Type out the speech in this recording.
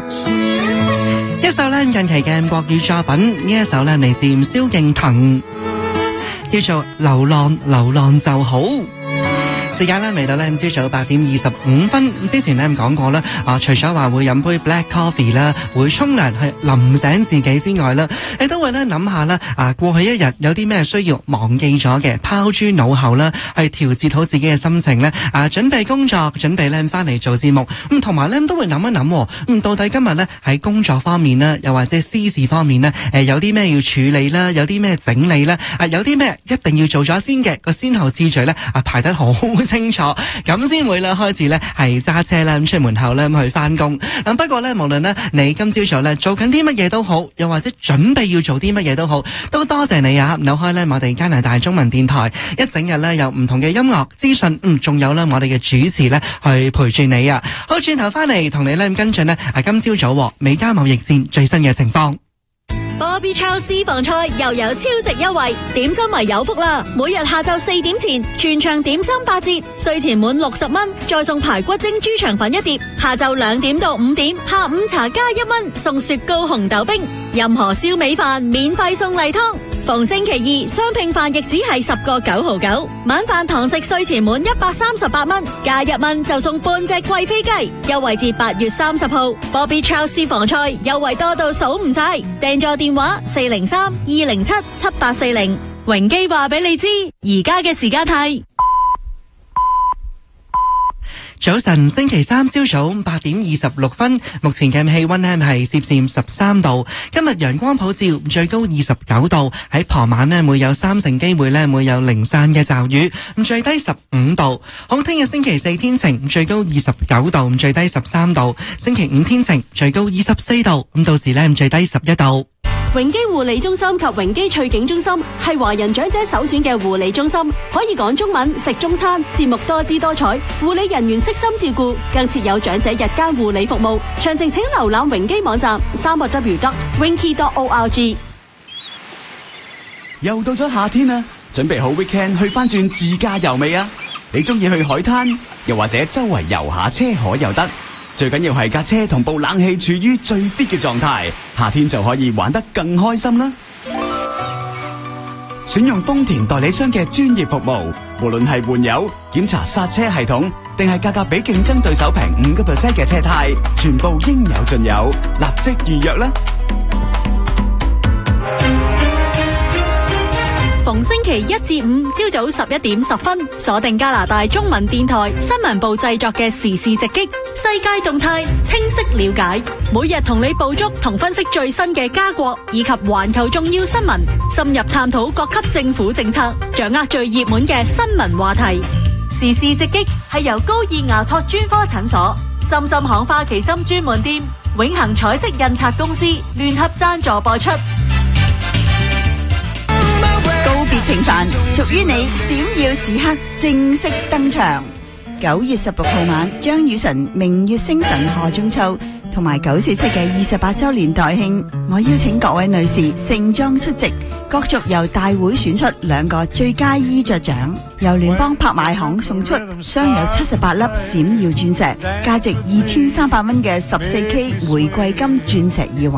一首咧近期嘅國語作品，呢一首咧嚟自蕭敬騰，叫做《流浪流浪就好》。時間咧嚟到咧朝早8點25分。之前咧講過啦，除咗話會飲杯 black coffee 啦，會沖涼去淋醒自己之外啦，你都會咧諗下啦，過去一日有啲咩需要忘記咗嘅，拋諸腦後啦，去調節好自己嘅心情咧，準備工作，準備咧翻嚟做節目。咁同埋咧都會諗一諗，到底今日咧喺工作方面啦，又或者私事方面咧，有啲咩要處理啦，有啲咩整理啦，有啲咩一定要做咗先嘅，個先後次序咧排得好清楚，咁先會咧開始咧係揸車啦，咁出門口咧去翻工。不過咧無論咧你今朝早咧做緊啲乜嘢都好，又或者準備要做啲乜嘢都好，都多謝你啊！扭開咧我哋加拿大中文電台一整日咧有唔同嘅音樂資訊，仲有咧我哋嘅主持咧去陪住你啊！好，轉頭翻嚟同你咧跟進咧今朝早美加貿易戰最新嘅情況。 Bobby Chow 私房菜又有超值優惠，點心咪有福啦！每日下晝4點前，全場點心8折，稅前滿60蚊，再送排骨蒸豬腸粉1碟。下晝2點到5點，下午茶加1蚊，送雪糕紅豆冰。任何燒味飯免費送例湯。逢星期二，雙拼飯亦只係10個9毫9。晚飯堂食稅前滿138蚊，加1蚊就送半隻貴妃雞。優惠至8月30號。Bobby Chow 私房菜優惠多到數唔晒，訂座電話403-207-7840。榮基話俾你知，而家嘅時間係早晨，星期三朝早8點26分，目前嘅氣溫呢係攝氏13度。今日陽光普照，最高29度。喺傍晚呢會有3成機會呢會有零散嘅驟雨，最低15度。好，聽日星期四天晴，最高29度，最低13度。星期五天晴，最高24度，到時呢最低11度。 榮基護理中心及榮基翠景中心係華人長者首選嘅護理中心，可以講中文、食中餐，節目多姿多彩，護理人員悉心照顧，更設有長者日間護理服務。詳情請瀏覽榮基網站3w.winky.org。 又到咗夏天啦，準備好 weekend 去翻轉自駕遊未啊？你中意去海灘，又或者周圍遊下車河又得。最緊要係架車同部冷氣處於最 fit 嘅狀態，夏天就可以玩得更開心啦！選用豐田代理商嘅專業服務，無論係換油、檢查剎車系統，定係價格比競爭對手平5% 嘅車胎，全部應有盡有，立即預約啦！ 逢星期一至五朝早11點10分，鎖定加拿大中文電台新聞部製作嘅時事直擊，世界動態清晰了解，每日同你捕捉同分析最新嘅加國以及環球重要新聞，深入探討各級政府政策，掌握最熱門嘅新聞話題。時事直擊係由高爾牙托專科診所、深深行花旗參專門店、永恆彩色印刷公司聯合贊助播出。 告別平凡，屬於你閃耀時刻正式登場。9月16號晚，將與神明月星辰賀中秋同埋947嘅28周年代慶，我邀請各位女士盛裝出席，各族由大會選出2個最佳衣着獎，由聯邦拍賣行送出鑲有78粒閃耀鑽石，價值2300蚊嘅14K 玫瑰金鑽石耳環。